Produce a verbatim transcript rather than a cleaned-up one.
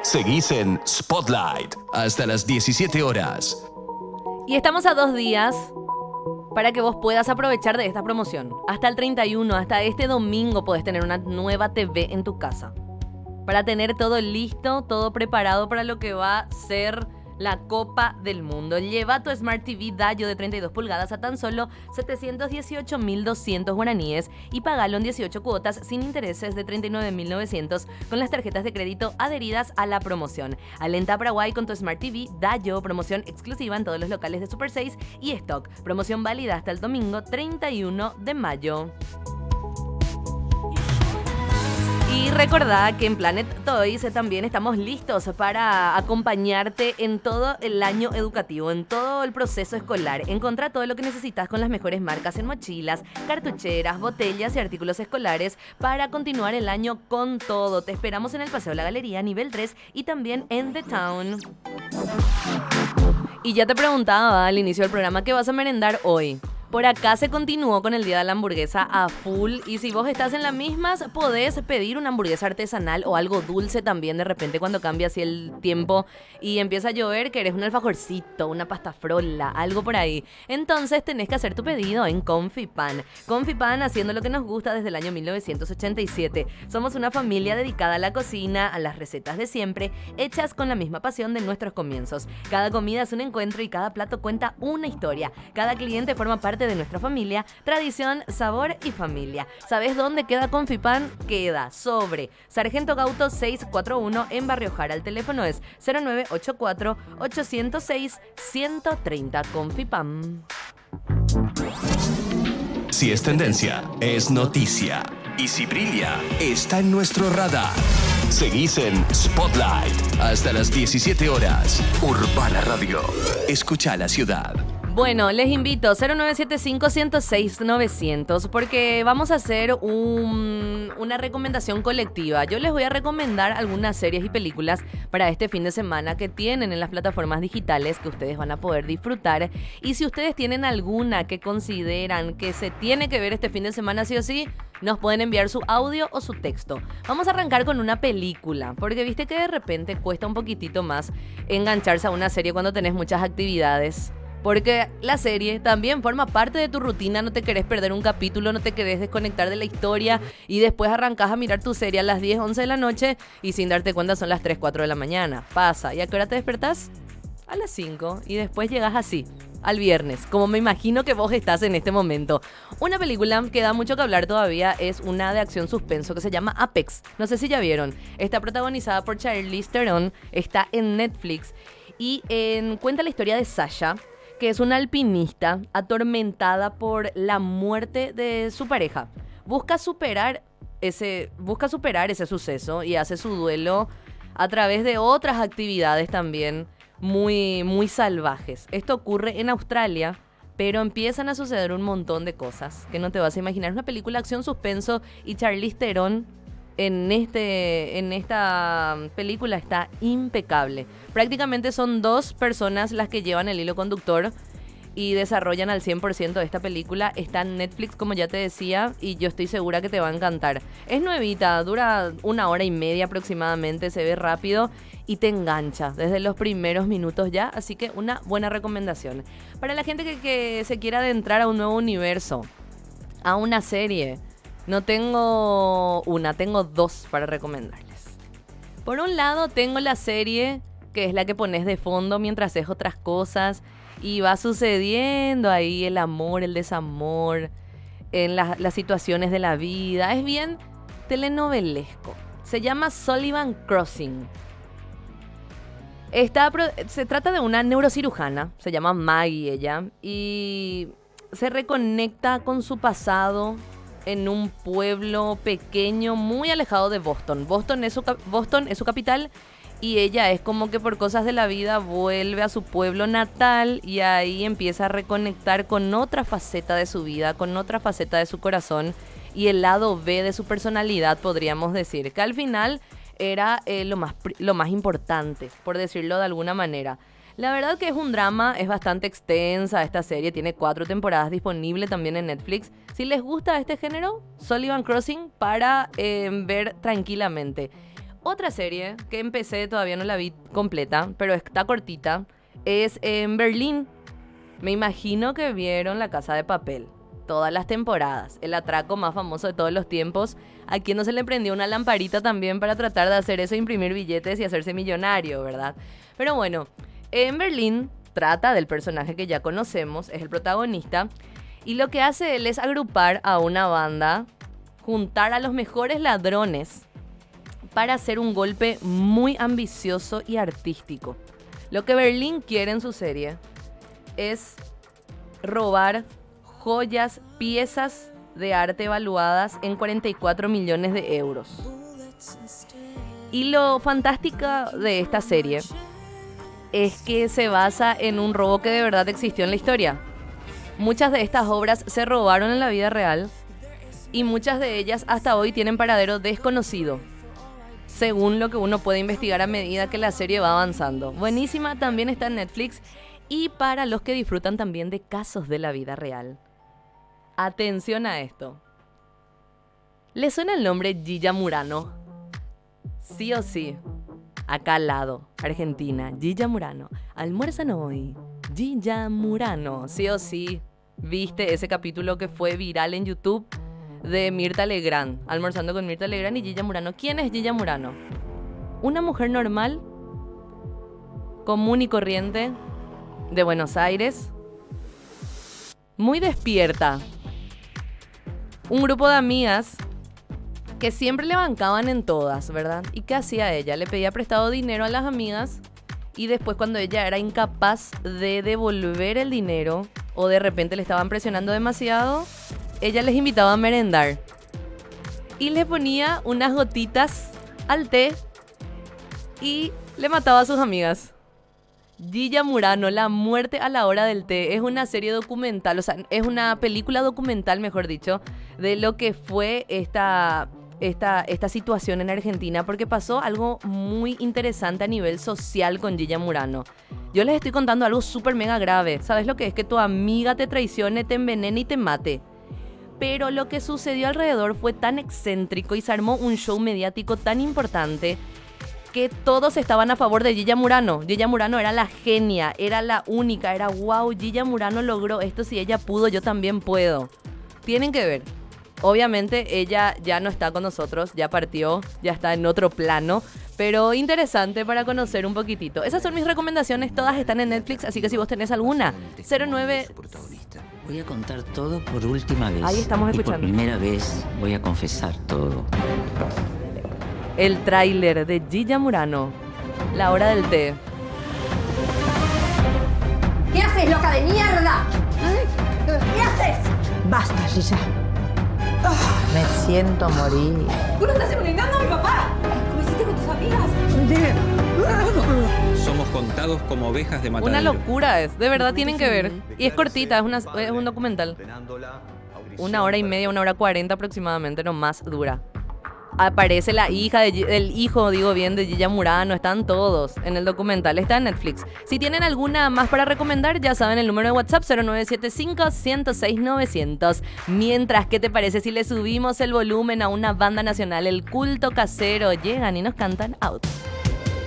Seguís en Spotlight hasta las diecisiete horas. Y estamos a dos días para que vos puedas aprovechar de esta promoción. Hasta el treinta y uno, hasta este domingo, podés tener una nueva T V en tu casa. Para tener todo listo, todo preparado para lo que va a ser la Copa del Mundo. Lleva tu Smart T V Dayo de treinta y dos pulgadas a tan solo setecientos dieciocho mil doscientos guaraníes y pagalo en dieciocho cuotas sin intereses de treinta y nueve mil novecientos con las tarjetas de crédito adheridas a la promoción. Alenta a Paraguay con tu Smart T V Dayo, promoción exclusiva en todos los locales de Super seis y Stock. Promoción válida hasta el domingo treinta y uno de mayo. Y recordá que en Planet Toys también estamos listos para acompañarte en todo el año educativo, en todo el proceso escolar. Encontrá todo lo que necesitas con las mejores marcas en mochilas, cartucheras, botellas y artículos escolares para continuar el año con todo. Te esperamos en el Paseo La Galería, nivel tres y también en The Town. Y ya te preguntaba al inicio del programa qué vas a merendar hoy. Por acá se continuó con el Día de la Hamburguesa a full y si vos estás en las mismas, podés pedir una hamburguesa artesanal o algo dulce también de repente cuando cambia así el tiempo y empieza a llover, que eres un alfajorcito, una pasta frola, algo por ahí. Entonces tenés que hacer tu pedido en Confipan. Confipan haciendo lo que nos gusta desde el año mil novecientos ochenta y siete. Somos una familia dedicada a la cocina, a las recetas de siempre, hechas con la misma pasión de nuestros comienzos. Cada comida es un encuentro y cada plato cuenta una historia. Cada cliente forma parte de nuestra familia, tradición, sabor y familia. ¿Sabes dónde queda Confipan? Queda sobre Sargento Gauto seiscientos cuarenta y uno en Barrio Jara. El teléfono es cero nueve ocho cuatro, ocho cero seis, uno tres cero. Confipan. Si es tendencia, es noticia. Y si brilla, está en nuestro radar. Seguís en Spotlight hasta las diecisiete horas. Urbana Radio. Escucha la ciudad. Bueno, les invito cero nueve siete cinco, uno cero seis, nueve cero cero porque vamos a hacer un, una recomendación colectiva. Yo les voy a recomendar algunas series y películas para este fin de semana que tienen en las plataformas digitales que ustedes van a poder disfrutar. Y si ustedes tienen alguna que consideran que se tiene que ver este fin de semana sí o sí, nos pueden enviar su audio o su texto. Vamos a arrancar con una película, porque viste que de repente cuesta un poquitito más engancharse a una serie cuando tenés muchas actividades. Porque la serie también forma parte de tu rutina, no te querés perder un capítulo, no te querés desconectar de la historia y después arrancás a mirar tu serie a las diez, once de la noche y sin darte cuenta son las tres, cuatro de la mañana. Pasa. ¿Y a qué hora te despertás? A las cinco y después llegás así, al viernes, como me imagino que vos estás en este momento. Una película que da mucho que hablar todavía es una de acción suspenso que se llama Apex. No sé si ya vieron. Está protagonizada por Charlize Theron, está en Netflix y en, cuenta la historia de Sasha, que es una alpinista atormentada por la muerte de su pareja. Busca superar ese, busca superar ese suceso y hace su duelo a través de otras actividades también muy, muy salvajes. Esto ocurre en Australia, pero empiezan a suceder un montón de cosas que no te vas a imaginar. Es una película de acción suspenso y Charlize Theron en, este, en esta película está impecable. Prácticamente son dos personas las que llevan el hilo conductor y desarrollan al cien por ciento de esta película. Está en Netflix, como ya te decía, y yo estoy segura que te va a encantar. Es nuevita, dura una hora y media aproximadamente, se ve rápido y te engancha desde los primeros minutos ya, así que una buena recomendación. Para la gente que, que se quiera adentrar a un nuevo universo, a una serie, no tengo una, tengo dos para recomendarles. Por un lado tengo la serie que es la que pones de fondo mientras haces otras cosas y va sucediendo ahí el amor, el desamor, en la, las situaciones de la vida. Es bien telenovelesco. Se llama Sullivan Crossing. Está, se trata de una neurocirujana, se llama Maggie ella, y se reconecta con su pasado en un pueblo pequeño muy alejado de Boston. Boston es su, Boston es su capital y ella es como que por cosas de la vida vuelve a su pueblo natal y ahí empieza a reconectar con otra faceta de su vida, con otra faceta de su corazón y el lado B de su personalidad, podríamos decir, que al final era eh, lo más, lo más importante, por decirlo de alguna manera. La verdad que es un drama, es bastante extensa esta serie, tiene cuatro temporadas disponibles también en Netflix. Si les gusta este género, Sullivan Crossing para eh, ver tranquilamente. Otra serie que empecé, todavía no la vi completa, pero está cortita, es en Berlín. Me imagino que vieron La Casa de Papel. Todas las temporadas. El atraco más famoso de todos los tiempos. A quien no se le prendió una lamparita también para tratar de hacer eso, imprimir billetes y hacerse millonario, ¿verdad? Pero bueno, en Berlín trata del personaje que ya conocemos, es el protagonista. Y lo que hace él es agrupar a una banda, juntar a los mejores ladrones para hacer un golpe muy ambicioso y artístico. Lo que Berlín quiere en su serie es robar joyas, piezas de arte evaluadas en cuarenta y cuatro millones de euros. Y lo fantástico de esta serie es que se basa en un robo que de verdad existió en la historia. Muchas de estas obras se robaron en la vida real y muchas de ellas hasta hoy tienen paradero desconocido, según lo que uno puede investigar a medida que la serie va avanzando. Buenísima, también está en Netflix. Y para los que disfrutan también de casos de la vida real. Atención a esto. ¿Le suena el nombre Gilla Murano? Sí o sí. Acá al lado, Argentina, Gilla Murano. Almuerzan hoy. Gilla Murano. Sí o sí. ¿Viste ese capítulo que fue viral en YouTube de Mirta Legrand? Almorzando con Mirta Legrand y Gilla Murano. ¿Quién es Gilla Murano? Una mujer normal, común y corriente, de Buenos Aires, muy despierta. Un grupo de amigas que siempre le bancaban en todas, ¿verdad? ¿Y qué hacía ella? Le pedía prestado dinero a las amigas y después, cuando ella era incapaz de devolver el dinero o de repente le estaban presionando demasiado, ella les invitaba a merendar y le ponía unas gotitas al té y le mataba a sus amigas. Gilla Murano, La muerte a la hora del té, es una serie documental, o sea, es una película documental, mejor dicho, de lo que fue esta, esta, esta situación en Argentina, porque pasó algo muy interesante a nivel social con Gilla Murano. Yo les estoy contando algo súper mega grave. ¿Sabes lo que es? Que tu amiga te traicione, te envenene y te mate. Pero lo que sucedió alrededor fue tan excéntrico y se armó un show mediático tan importante que todos estaban a favor de Gilla Murano. Gilla Murano era la genia, era la única, era wow, Gilla Murano logró esto, si ella pudo, yo también puedo. Tienen que ver. Obviamente ella ya no está con nosotros, ya partió, ya está en otro plano, pero interesante para conocer un poquitito. Esas son mis recomendaciones, todas están en Netflix, así que si vos tenés alguna, cero nueve... Voy a contar todo por última vez. Ahí estamos escuchando. Y por primera vez voy a confesar todo. El tráiler de Gilla Murano, La hora del té. ¿Qué haces, loca de mierda? ¿Qué haces? Basta, Gilla. Me siento morir. ¡Tú no estás envenenando a mi papá! ¿Cómo hiciste con tus amigas? Somos contados como ovejas de matadero. Una locura es, de verdad tienen que ver. Y es cortita, es, una, es un documental. Una hora y media, una hora cuarenta aproximadamente, no más dura. Aparece la hija, de, el hijo, digo bien, de Gilla Murano. Están todos en el documental, está en Netflix. Si tienen alguna más para recomendar, ya saben el número de WhatsApp cero nueve siete cinco, uno cero seis, nueve cero cero. Mientras, ¿qué te parece si le subimos el volumen a una banda nacional, El Culto Casero? Llegan y nos cantan Out.